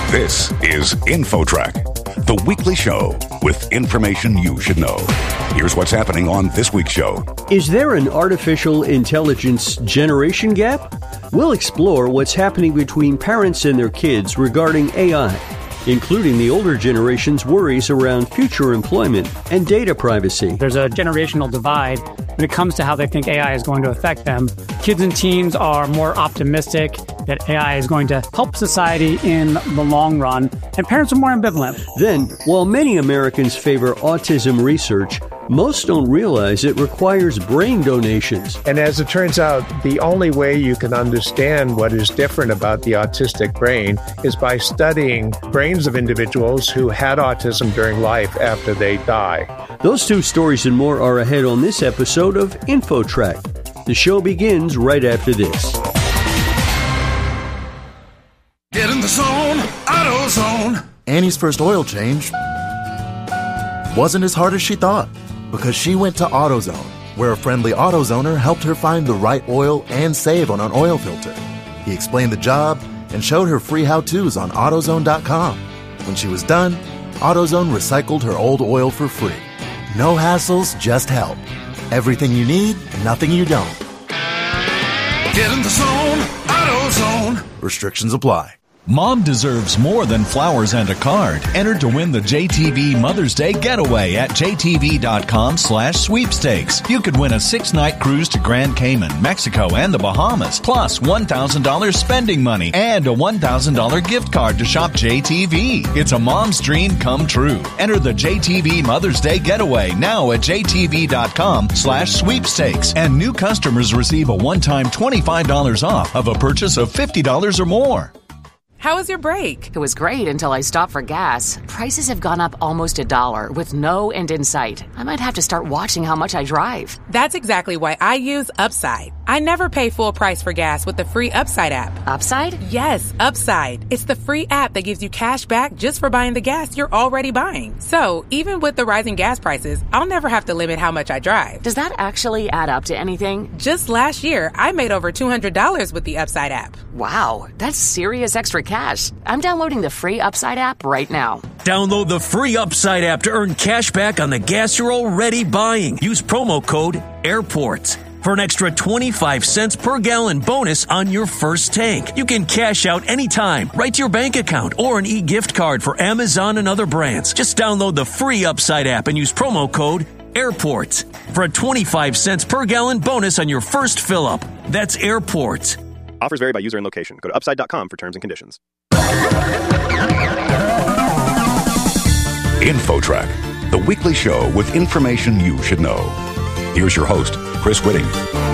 This is InfoTrack, the weekly show with information you should know. Here's what's happening on this week's show. Is there an artificial intelligence generation gap? We'll explore what's happening between parents and their kids regarding AI, including the older generation's worries around future employment and data privacy. There's a generational divide when it comes to how they think AI is going to affect them. Kids and teens are more optimistic that AI is going to help society in the long run, and parents are more ambivalent. Then, while many Americans favor autism research, most don't realize it requires brain donations. And as it turns out, the only way you can understand what is different about the autistic brain is by studying brains of individuals who had autism during life after they die. Those two stories and more are ahead on this episode of InfoTrack. The show begins right after this. Get in the zone, AutoZone. Annie's first oil change wasn't as hard as she thought because she went to AutoZone, where a friendly AutoZoner helped her find the right oil and save on an oil filter. He explained the job and showed her free how-tos on AutoZone.com. When she was done, AutoZone recycled her old oil for free. No hassles, just help. Everything you need, nothing you don't. Get in the zone, AutoZone. Restrictions apply. Mom deserves more than flowers and a card. Enter to win the JTV Mother's Day Getaway at jtv.com/sweepstakes. You could win a 6-night cruise to Grand Cayman, Mexico, and the Bahamas, plus $1,000 spending money and a $1,000 gift card to shop JTV. It's a mom's dream come true. Enter the JTV Mother's Day Getaway now at jtv.com/sweepstakes. And new customers receive a one-time $25 off of a purchase of $50 or more. How was your break? It was great until I stopped for gas. Prices have gone up almost $1 with no end in sight. I might have to start watching how much I drive. That's exactly why I use Upside. I never pay full price for gas with the free Upside app. Upside? Yes, Upside. It's the free app that gives you cash back just for buying the gas you're already buying. So, even with the rising gas prices, I'll never have to limit how much I drive. Does that actually add up to anything? Just last year, I made over $200 with the Upside app. Wow, that's serious extra cash. I'm downloading the free Upside app right now. Download the free Upside app to earn cash back on the gas you're already buying. Use promo code AIRPORTS for an extra 25 cents per gallon bonus on your first tank. You can cash out anytime, right to your bank account, or an e-gift card for Amazon and other brands. Just download the free Upside app and use promo code AIRPORTS for a 25 cents per gallon bonus on your first fill-up. That's AIRPORTS. Offers vary by user and location. Go to upside.com for terms and conditions. InfoTrack, the weekly show with information you should know. Here's your host, Chris Whitting.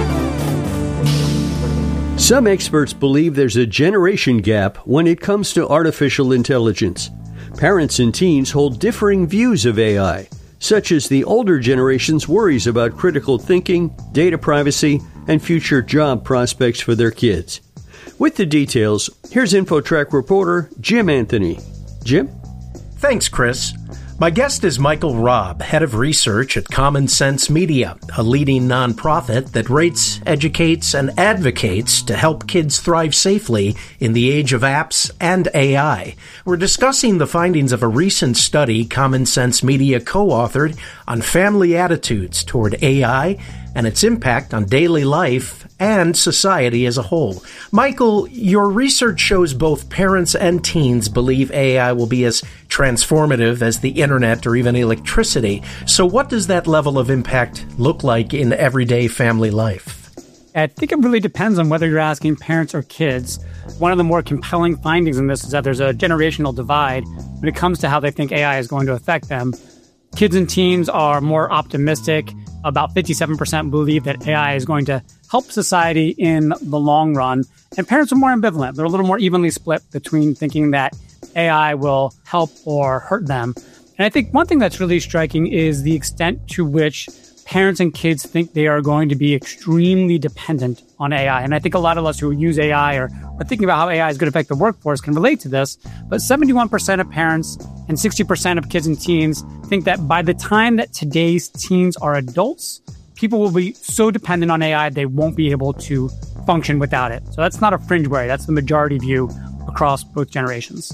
Some experts believe there's a generation gap when it comes to artificial intelligence. Parents and teens hold differing views of AI, such as the older generation's worries about critical thinking, data privacy, and future job prospects for their kids. With the details, here's InfoTrack reporter Jim Anthony. Jim? Thanks, Chris. My guest is Michael Robb, head of research at Common Sense Media, a leading nonprofit that rates, educates, and advocates to help kids thrive safely in the age of apps and AI. We're discussing the findings of a recent study Common Sense Media co-authored on family attitudes toward AI and its impact on daily life and society as a whole. Michael, your research shows both parents and teens believe AI will be as transformative as the internet or even electricity. So what does that level of impact look like in everyday family life? I think it really depends on whether you're asking parents or kids. One of the more compelling findings in this is that there's a generational divide when it comes to how they think AI is going to affect them. Kids and teens are more optimistic. About 57% believe that AI is going to help society in the long run. And parents are more ambivalent. They're a little more evenly split between thinking that AI will help or hurt them. And I think one thing that's really striking is the extent to which parents and kids think they are going to be extremely dependent on AI. And I think a lot of us who use AI or are thinking about how AI is going to affect the workforce can relate to this. But 71% of parents and 60% of kids and teens think that by the time that today's teens are adults, people will be so dependent on AI they won't be able to function without it. So that's not a fringe worry. That's the majority view across both generations.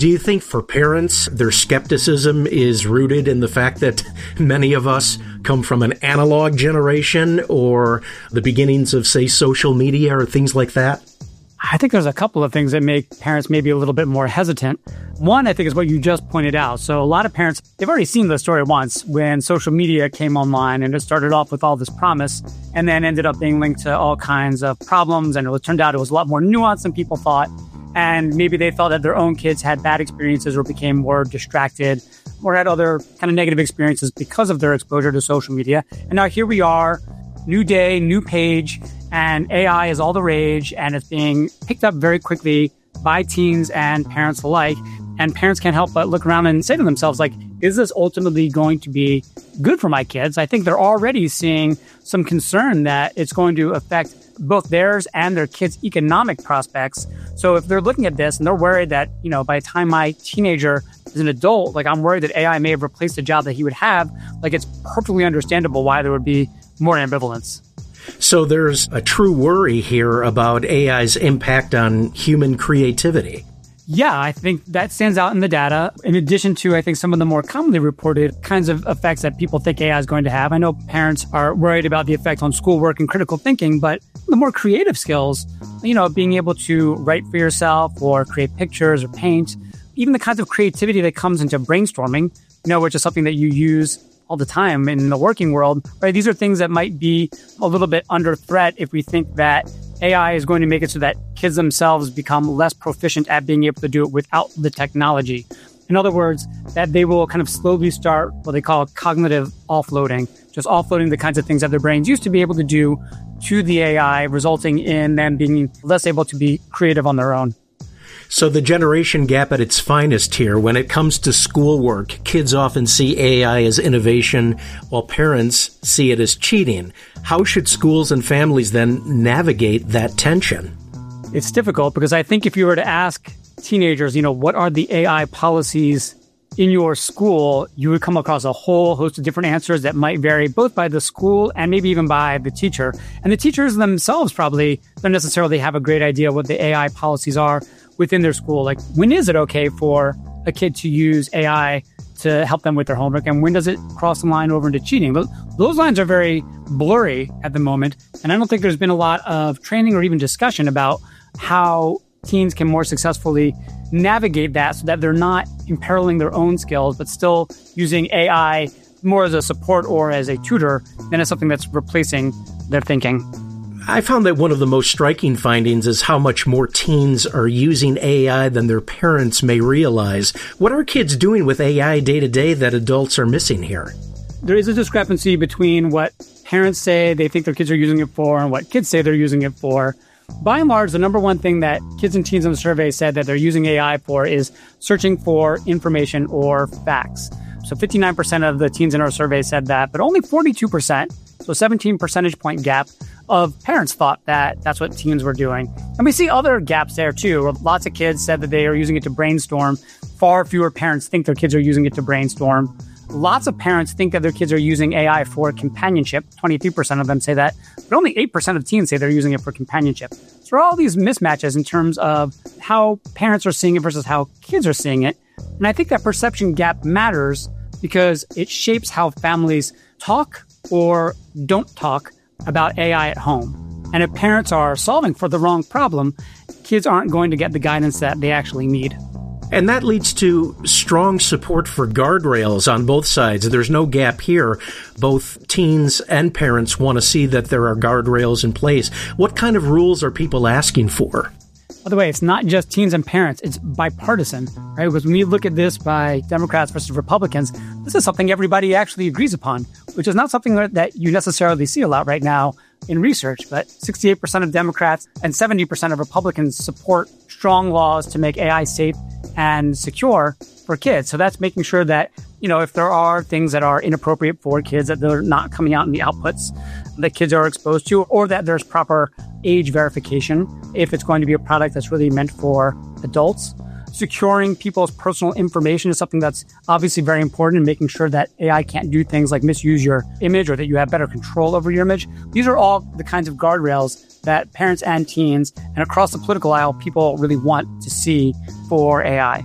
Do you think for parents, their skepticism is rooted in the fact that many of us come from an analog generation or the beginnings of, say, social media or things like that? I think there's a couple of things that make parents maybe a little bit more hesitant. One, I think, is what you just pointed out. So a lot of parents, they've already seen the story once when social media came online and it started off with all this promise and then ended up being linked to all kinds of problems. And it turned out it was a lot more nuanced than people thought. And maybe they thought that their own kids had bad experiences or became more distracted or had other kind of negative experiences because of their exposure to social media. And now here we are, new day, new page, and AI is all the rage, and it's being picked up very quickly by teens and parents alike. And parents can't help but look around and say to themselves, like, is this ultimately going to be good for my kids? I think they're already seeing some concern that it's going to affect both theirs and their kids' economic prospects. So if they're looking at this and they're worried that, by the time my teenager is an adult, like I'm worried that AI may have replaced the job that he would have, like it's perfectly understandable why there would be more ambivalence. So there's a true worry here about AI's impact on human creativity. Yeah, I think that stands out in the data. In addition to, I think, some of the more commonly reported kinds of effects that people think AI is going to have. I know parents are worried about the effect on schoolwork and critical thinking, but the more creative skills, being able to write for yourself or create pictures or paint, even the kinds of creativity that comes into brainstorming, which is something that you use all the time in the working world, right? These are things that might be a little bit under threat if we think that AI is going to make it so that kids themselves become less proficient at being able to do it without the technology. In other words, that they will kind of slowly start what they call cognitive offloading, just offloading the kinds of things that their brains used to be able to do to the AI, resulting in them being less able to be creative on their own. So the generation gap at its finest here. When it comes to schoolwork, kids often see AI as innovation, while parents see it as cheating. How should schools and families then navigate that tension? It's difficult because I think if you were to ask teenagers, what are the AI policies in your school, you would come across a whole host of different answers that might vary both by the school and maybe even by the teacher. And the teachers themselves probably don't necessarily have a great idea what the AI policies are within their school. Like, when is it okay for a kid to use AI to help them with their homework? And when does it cross the line over into cheating? Those lines are very blurry at the moment. And I don't think there's been a lot of training or even discussion about how teens can more successfully navigate that so that they're not imperiling their own skills, but still using AI more as a support or as a tutor than as something that's replacing their thinking. I found that one of the most striking findings is how much more teens are using AI than their parents may realize. What are kids doing with AI day to day that adults are missing here? There is a discrepancy between what parents say they think their kids are using it for and what kids say they're using it for. By and large, the number one thing that kids and teens in the survey said that they're using AI for is searching for information or facts. So 59% of the teens in our survey said that, but only 42%, so 17 percentage point gap, of parents thought that that's what teens were doing. And we see other gaps there too, where lots of kids said that they are using it to brainstorm. Far fewer parents think their kids are using it to brainstorm. Lots of parents think that their kids are using AI for companionship. 23% of them say that, but only 8% of teens say they're using it for companionship. So there are all these mismatches in terms of how parents are seeing it versus how kids are seeing it. And I think that perception gap matters because it shapes how families talk or don't talk about AI at home. And if parents are solving for the wrong problem, kids aren't going to get the guidance that they actually need. And that leads to strong support for guardrails on both sides. There's no gap here. Both teens and parents want to see that there are guardrails in place. What kind of rules are people asking for? By the way, it's not just teens and parents, it's bipartisan, right? Because when you look at this by Democrats versus Republicans, this is something everybody actually agrees upon, which is not something that you necessarily see a lot right now in research. But 68% of Democrats and 70% of Republicans support strong laws to make AI safe and secure for kids. So that's making sure that, if there are things that are inappropriate for kids, that they're not coming out in the outputs that kids are exposed to, or that there's proper age verification if it's going to be a product that's really meant for adults. Securing people's personal information is something that's obviously very important, and making sure that AI can't do things like misuse your image or that you have better control over your image. These are all the kinds of guardrails that parents and teens and across the political aisle people really want to see for AI.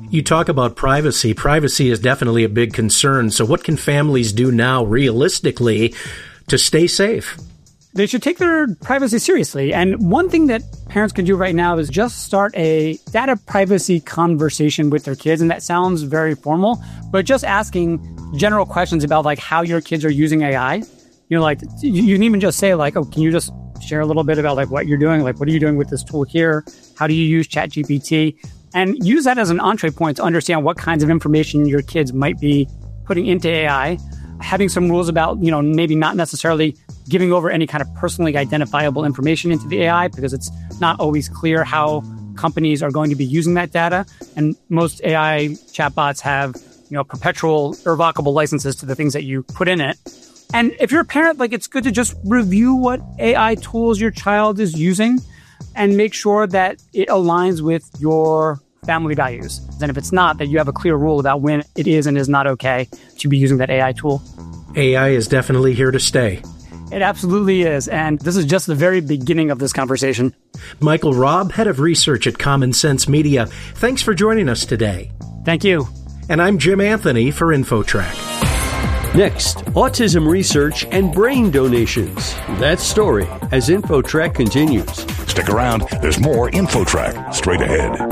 You talk about privacy. Privacy is definitely a big concern. So what can families do now realistically to stay safe? They should take their privacy seriously. And one thing that parents can do right now is just start a data privacy conversation with their kids. And that sounds very formal, but just asking general questions about like how your kids are using AI. You know, like you can even just say like, oh, can you just share a little bit about like what you're doing? Like, what are you doing with this tool here? How do you use ChatGPT? And use that as an entree point to understand what kinds of information your kids might be putting into AI. Having some rules about, you know, maybe not necessarily giving over any kind of personally identifiable information into the AI because it's not always clear how companies are going to be using that data. And most AI chatbots have, you know, perpetual irrevocable licenses to the things that you put in it. And if you're a parent, like it's good to just review what AI tools your child is using and make sure that it aligns with your family values. And if it's not, that you have a clear rule about when it is and is not okay to be using that AI tool. AI is definitely here to stay. It absolutely is. And this is just the very beginning of this conversation. Michael Robb, Head of Research at Common Sense Media. Thanks for joining us today. Thank you. And I'm Jim Anthony for InfoTrack. Next, autism research and brain donations. That story as InfoTrack continues. Stick around. There's more InfoTrack straight ahead.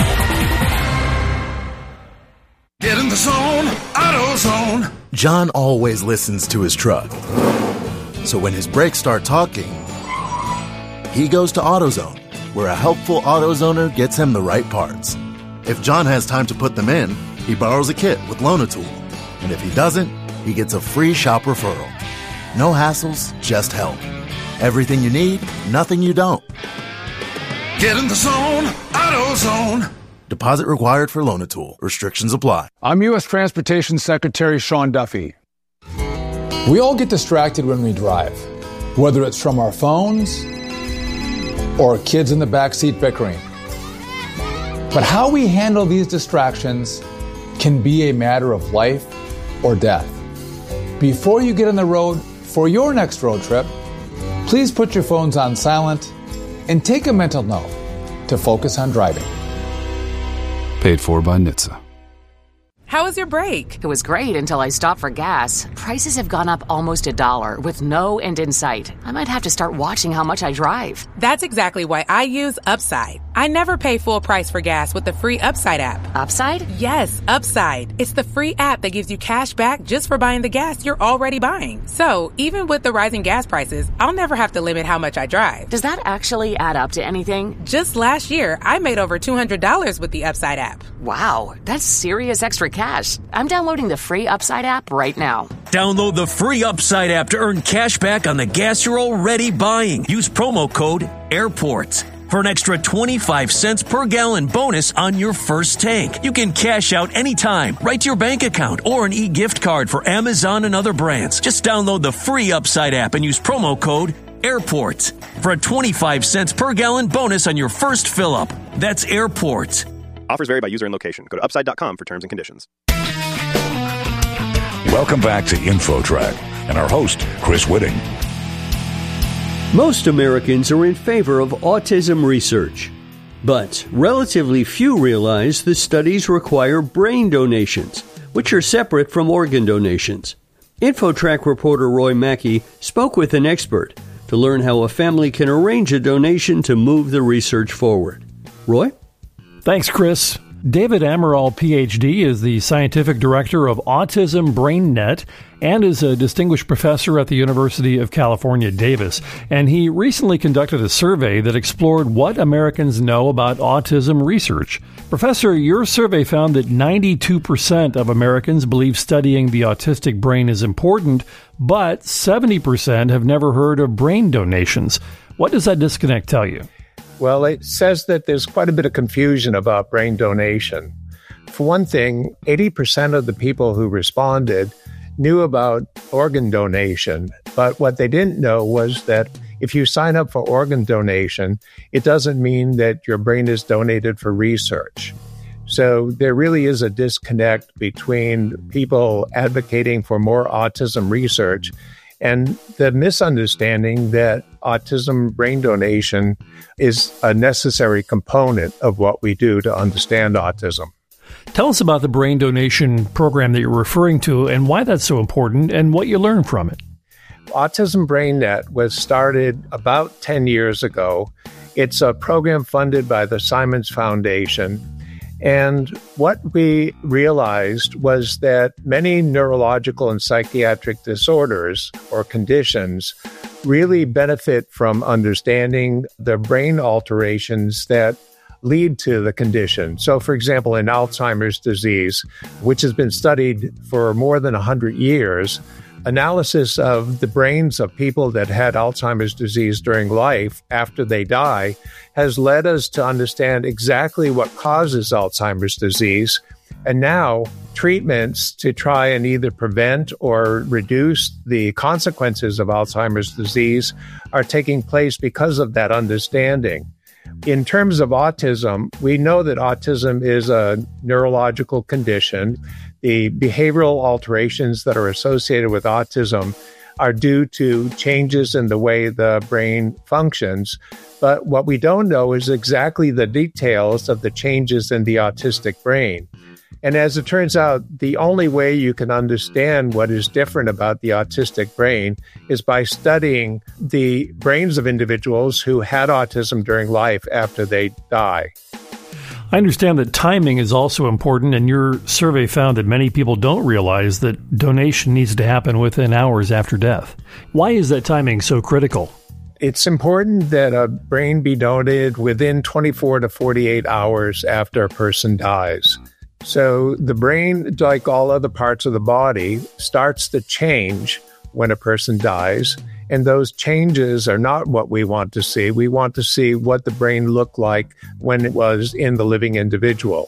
Get in the zone, AutoZone. John always listens to his truck. So when his brakes start talking, he goes to AutoZone, where a helpful AutoZoner gets him the right parts. If John has time to put them in, he borrows a kit with Loan-A-Tool. And if he doesn't, he gets a free shop referral. No hassles, just help. Everything you need, nothing you don't. Get in the zone, AutoZone. Deposit required for Loan-A-Tool. Restrictions apply. I'm U.S. Transportation Secretary Sean Duffy. We all get distracted when we drive, whether it's from our phones or kids in the backseat bickering. But how we handle these distractions can be a matter of life or death. Before you get on the road for your next road trip, please put your phones on silent and take a mental note to focus on driving. Paid for by NHTSA. How was your break? It was great until I stopped for gas. Prices have gone up almost $1 with no end in sight. I might have to start watching how much I drive. That's exactly why I use Upside. I never pay full price for gas with the free Upside app. Upside? Yes, Upside. It's the free app that gives you cash back just for buying the gas you're already buying. So even with the rising gas prices, I'll never have to limit how much I drive. Does that actually add up to anything? Just last year, I made over $200 with the Upside app. Wow, that's serious extra cash. I'm downloading the free Upside app right now. Download the free Upside app to earn cash back on the gas you're already buying. Use promo code AIRPORTS for an extra 25 cents per gallon bonus on your first tank. You can cash out anytime, right to your bank account, or an e-gift card for Amazon and other brands. Just download the free Upside app and use promo code AIRPORTS for a 25 cents per gallon bonus on your first fill-up. That's AIRPORTS. Offers vary by user and location. Go to upside.com for terms and conditions. Welcome back to InfoTrack and our host, Chris Whitting. Most Americans are in favor of autism research, but relatively few realize the studies require brain donations, which are separate from organ donations. InfoTrack reporter Roy Mackey spoke with an expert to learn how a family can arrange a donation to move the research forward. Roy? Thanks, Chris. David Amaral, Ph.D., is the scientific director of Autism BrainNet and is a distinguished professor at the University of California, Davis. And he recently conducted a survey that explored what Americans know about autism research. Professor, your survey found that 92% of Americans believe studying the autistic brain is important, but 70% have never heard of brain donations. What does that disconnect tell you? Well, it says that there's quite a bit of confusion about brain donation. For one thing, 80% of the people who responded knew about organ donation, but what they didn't know was that if you sign up for organ donation, it doesn't mean that your brain is donated for research. So there really is a disconnect between people advocating for more autism research and the misunderstanding that autism brain donation is a necessary component of what we do to understand autism. Tell us about the brain donation program that you're referring to and why that's so important and what you learned from it. Autism BrainNet was started about 10 years ago. It's a program funded by the Simons Foundation. And what we realized was that many neurological and psychiatric disorders or conditions really benefit from understanding the brain alterations that lead to the condition. So, for example, in Alzheimer's disease, which has been studied for more than 100 years, analysis of the brains of people that had Alzheimer's disease during life after they die has led us to understand exactly what causes Alzheimer's disease. And now treatments to try and either prevent or reduce the consequences of Alzheimer's disease are taking place because of that understanding. In terms of autism, we know that autism is a neurological condition. The behavioral alterations that are associated with autism are due to changes in the way the brain functions. But what we don't know is exactly the details of the changes in the autistic brain. And as it turns out, the only way you can understand what is different about the autistic brain is by studying the brains of individuals who had autism during life after they die. I understand that timing is also important, and your survey found that many people don't realize that donation needs to happen within hours after death. Why is that timing so critical? It's important that a brain be donated within 24 to 48 hours after a person dies. So the brain, like all other parts of the body, starts to change when a person dies. And those changes are not what we want to see. We want to see what the brain looked like when it was in the living individual.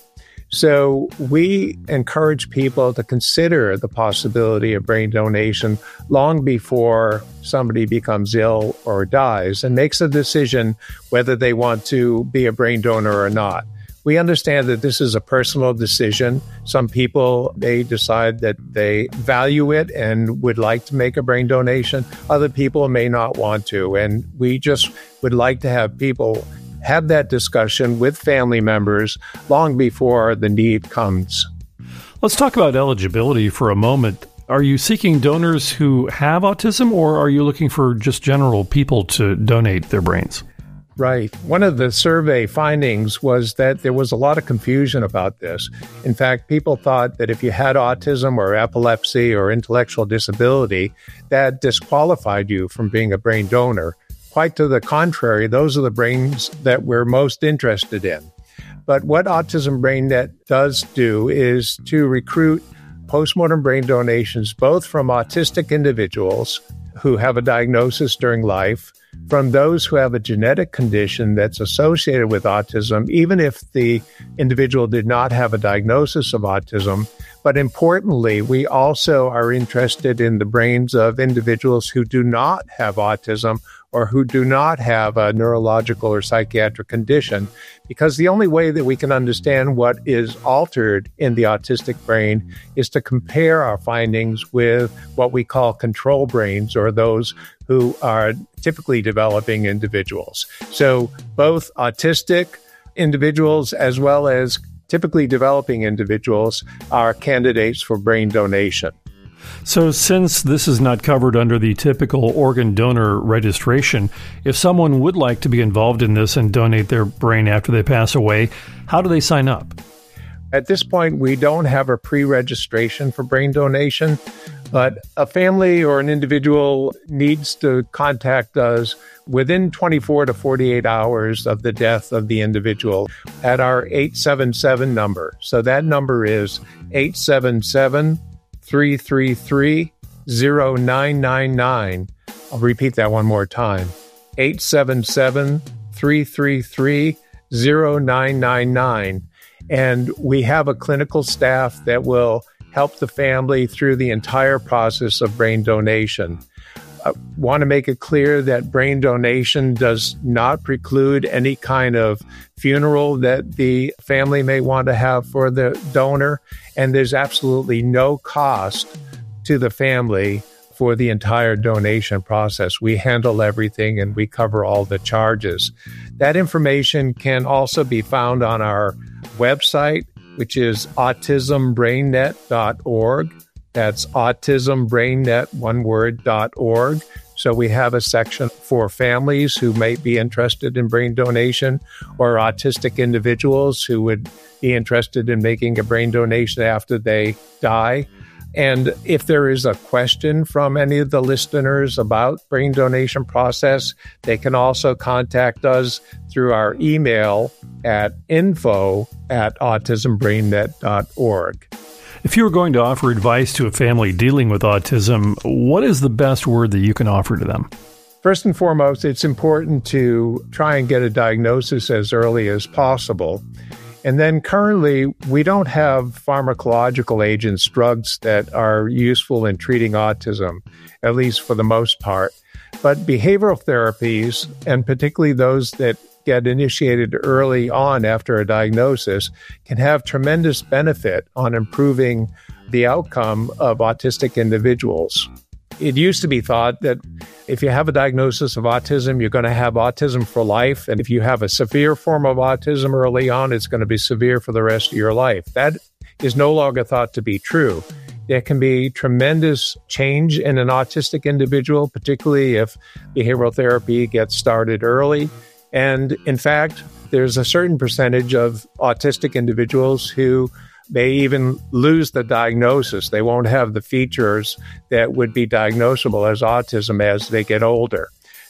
So we encourage people to consider the possibility of brain donation long before somebody becomes ill or dies and makes a decision whether they want to be a brain donor or not. We understand that this is a personal decision. Some people may decide that they value it and would like to make a brain donation. Other people may not want to. And we just would like to have people have that discussion with family members long before the need comes. Let's talk about eligibility for a moment. Are you seeking donors who have autism, or are you looking for just general people to donate their brains? Right. One of the survey findings was that there was a lot of confusion about this. In fact, people thought that if you had autism or epilepsy or intellectual disability, that disqualified you from being a brain donor. Quite to the contrary, those are the brains that we're most interested in. But what Autism BrainNet does do is to recruit postmortem brain donations, both from autistic individuals who have a diagnosis during life, from those who have a genetic condition that's associated with autism, even if the individual did not have a diagnosis of autism. But importantly, we also are interested in the brains of individuals who do not have autism or who do not have a neurological or psychiatric condition, because the only way that we can understand what is altered in the autistic brain is to compare our findings with what we call control brains, or those who are typically developing individuals. So both autistic individuals as well as typically developing individuals are candidates for brain donation. So since this is not covered under the typical organ donor registration, if someone would like to be involved in this and donate their brain after they pass away, how do they sign up? At this point, we don't have a pre-registration for brain donation, but a family or an individual needs to contact us within 24 to 48 hours of the death of the individual at our 877 number. So that number is 877-333-0999. I'll repeat that one more time. 877-333-0999. And we have a clinical staff that will help the family through the entire process of brain donation. I want to make it clear that brain donation does not preclude any kind of funeral that the family may want to have for the donor, and there's absolutely no cost to the family for the entire donation process. We handle everything and we cover all the charges. That information can also be found on our website, which is autismbrainnet.org. That's autismbrainnet, one word, .org. So we have a section for families who might be interested in brain donation, or autistic individuals who would be interested in making a brain donation after they die. And if there is a question from any of the listeners about brain donation process, they can also contact us through our email at info@autismbrainnet.org. If you were going to offer advice to a family dealing with autism, what is the best word that you can offer to them? First and foremost, it's important to try and get a diagnosis as early as possible. And then currently, we don't have pharmacological agents, drugs that are useful in treating autism, at least for the most part. But behavioral therapies, and particularly those that get initiated early on after a diagnosis, can have tremendous benefit on improving the outcome of autistic individuals. It used to be thought that if you have a diagnosis of autism, you're going to have autism for life. And if you have a severe form of autism early on, it's going to be severe for the rest of your life. That is no longer thought to be true. There can be tremendous change in an autistic individual, particularly if behavioral therapy gets started early. And in fact, there's a certain percentage of autistic individuals who may even lose the diagnosis. They won't have the features that would be diagnosable as autism as they get older.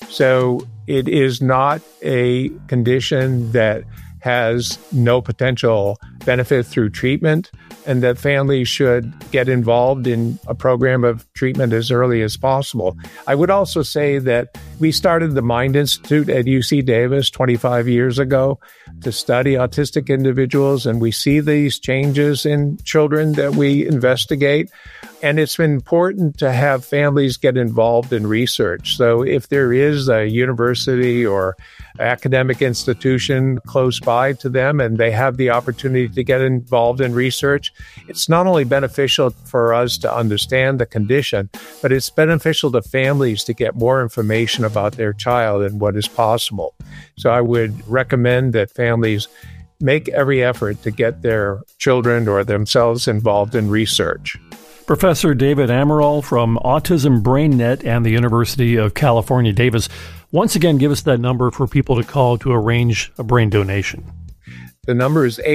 So it is not a condition that has no potential benefit through treatment, and that families should get involved in a program of treatment as early as possible. I would also say that we started the Mind Institute at UC Davis 25 years ago to study autistic individuals, and we see these changes in children that we investigate. And it's been important to have families get involved in research. So if there is a university or academic institution close by to them and they have the opportunity to get involved in research, it's not only beneficial for us to understand the condition, but it's beneficial to families to get more information about their child and what is possible. So I would recommend that families make every effort to get their children or themselves involved in research. Professor David Amaral from Autism BrainNet and the University of California, Davis. Once again, give us that number for people to call to arrange a brain donation. The number is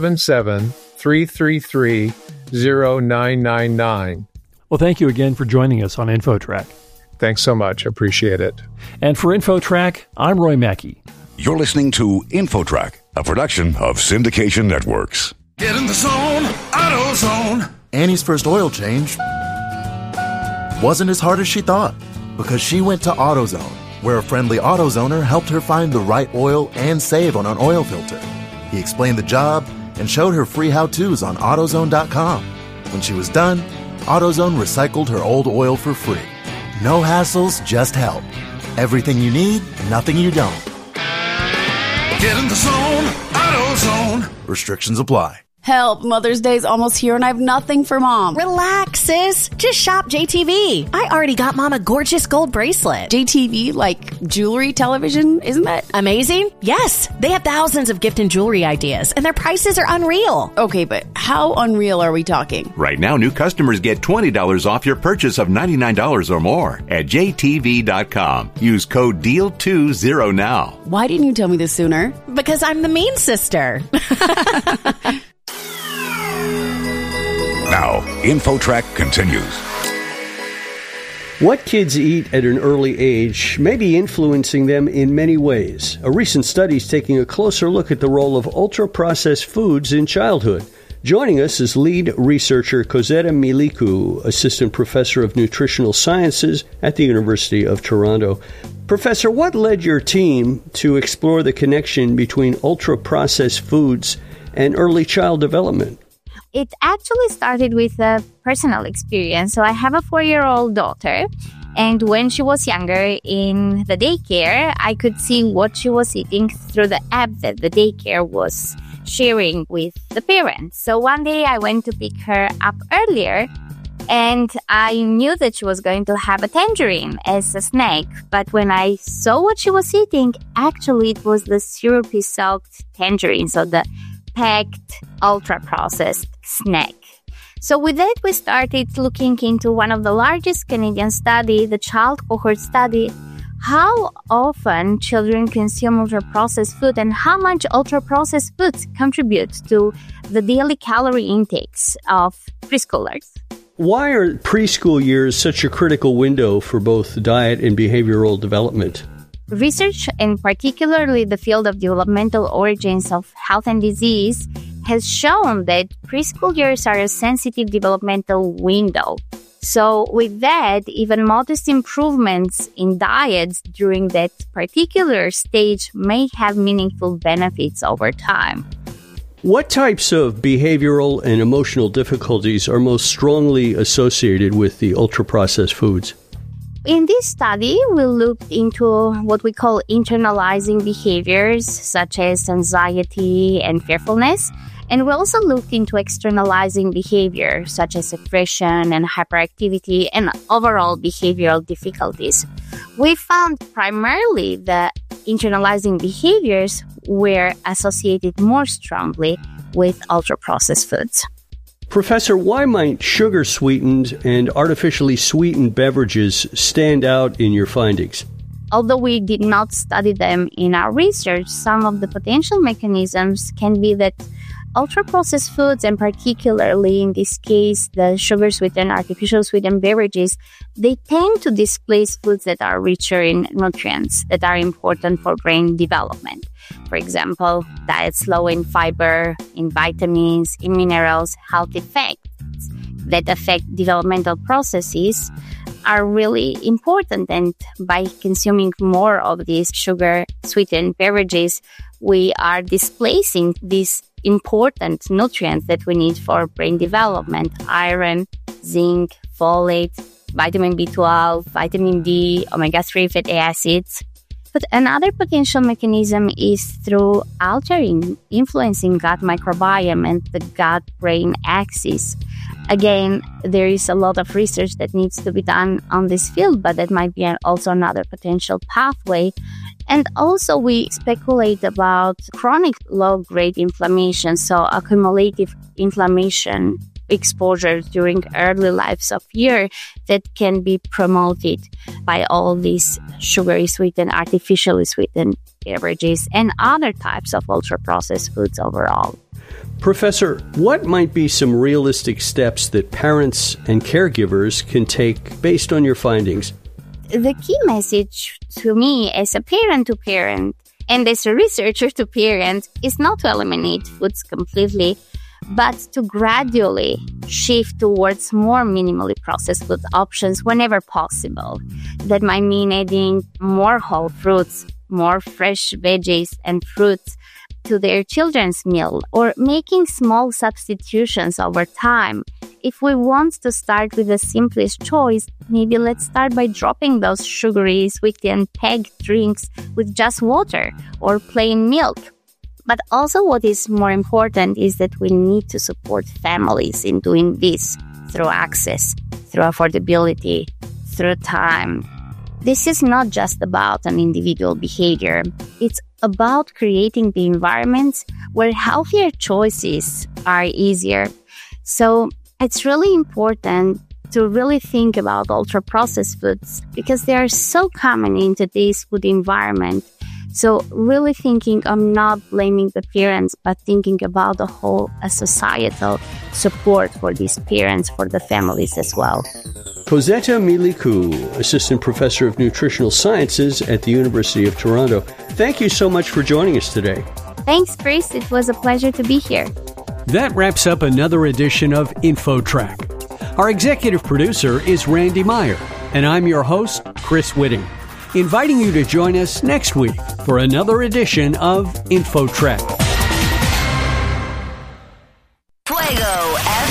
877-333-0999. Well, thank you again for joining us on InfoTrack. Thanks so much. Appreciate it. And for InfoTrack, I'm Roy Mackey. You're listening to InfoTrack, a production of Syndication Networks. Get in the zone, AutoZone. Annie's first oil change wasn't as hard as she thought because she went to AutoZone, where a friendly AutoZoner helped her find the right oil and save on an oil filter. He explained the job and showed her free how-tos on AutoZone.com. When she was done, AutoZone recycled her old oil for free. No hassles, just help. Everything you need, nothing you don't. Get in the zone, AutoZone. Restrictions apply. Help, Mother's Day's almost here and I have nothing for Mom. Relax, sis. Just shop JTV. I already got Mom a gorgeous gold bracelet. JTV, like jewelry, television, isn't that amazing? Yes. They have thousands of gift and jewelry ideas, and their prices are unreal. Okay, but how unreal are we talking? Right now, new customers get $20 off your purchase of $99 or more at JTV.com. Use code DEAL20 now. Why didn't you tell me this sooner? Because I'm the mean sister. Now, InfoTrack continues. What kids eat at an early age may be influencing them in many ways. A recent study is taking a closer look at the role of ultra-processed foods in childhood. Joining us is lead researcher Cosetta Milicu, assistant professor of nutritional sciences at the University of Toronto. Professor, what led your team to explore the connection between ultra-processed foods and early child development? It actually started with a personal experience. So I have a 4-year-old daughter, and when she was younger in the daycare, I could see what she was eating through the app that the daycare was sharing with the parents. So one day I went to pick her up earlier, and I knew that she was going to have a tangerine as a snack. But when I saw what she was eating, actually it was the syrupy soaked tangerine. So the packed, ultra-processed snack. So with that, we started looking into one of the largest Canadian study, the child cohort study, how often children consume ultra-processed food and how much ultra-processed foods contribute to the daily calorie intakes of preschoolers. Why are preschool years such a critical window for both diet and behavioral development? Research, and particularly the field of developmental origins of health and disease, has shown that preschool years are a sensitive developmental window. So with that, even modest improvements in diets during that particular stage may have meaningful benefits over time. What types of behavioral and emotional difficulties are most strongly associated with the ultra-processed foods? In this study, we looked into what we call internalizing behaviors, such as anxiety and fearfulness. And we also looked into externalizing behavior, such as aggression and hyperactivity and overall behavioral difficulties. We found primarily the internalizing behaviors were associated more strongly with ultra-processed foods. Professor, why might sugar-sweetened and artificially sweetened beverages stand out in your findings? Although we did not study them in our research, some of the potential mechanisms can be that ultra-processed foods, and particularly in this case, the sugar-sweetened, artificial sweetened beverages, they tend to displace foods that are richer in nutrients that are important for brain development. For example, diets low in fiber, in vitamins, in minerals, health effects that affect developmental processes are really important. And by consuming more of these sugar-sweetened beverages, we are displacing these important nutrients that we need for brain development: iron, zinc, folate, vitamin B12, vitamin D, omega-3 fatty acids. But another potential mechanism is through influencing gut microbiome and the gut-brain axis. Again, there is a lot of research that needs to be done on this field, but that might be also another potential pathway. And also we speculate about chronic low-grade inflammation, so accumulative inflammation exposure during early lives of year that can be promoted by all these sugary sweetened, artificially sweetened beverages and other types of ultra-processed foods overall. Professor, what might be some realistic steps that parents and caregivers can take based on your findings? The key message to me as a parent to parent and as a researcher to parent is not to eliminate foods completely, but to gradually shift towards more minimally processed food options whenever possible. That might mean adding more whole fruits, more fresh veggies and fruits to their children's meal, or making small substitutions over time. If we want to start with the simplest choice, maybe let's start by dropping those sugary, sweetened packed drinks with just water or plain milk. But also what is more important is that we need to support families in doing this through access, through affordability, through time. This is not just about an individual behavior. It's about creating the environments where healthier choices are easier. So it's really important to really think about ultra-processed foods because they are so common in today's food environment. So really thinking of not blaming the parents, but thinking about the whole societal support for these parents, for the families as well. Cosetta Milicu, Assistant Professor of Nutritional Sciences at the University of Toronto. Thank you so much for joining us today. Thanks, Chris. It was a pleasure to be here. That wraps up another edition of InfoTrack. Our executive producer is Randy Meyer, and I'm your host, Chris Whitting, inviting you to join us next week for another edition of InfoTrack.